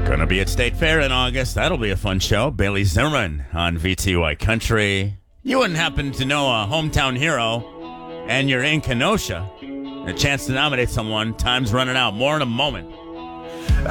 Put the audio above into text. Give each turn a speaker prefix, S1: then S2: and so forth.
S1: Gonna be at State Fair in August. That'll be a fun show. Bailey Zimmerman on VTY Country. You wouldn't happen to know a hometown hero and you're in Kenosha. A chance to nominate someone. Time's running out. More in a moment.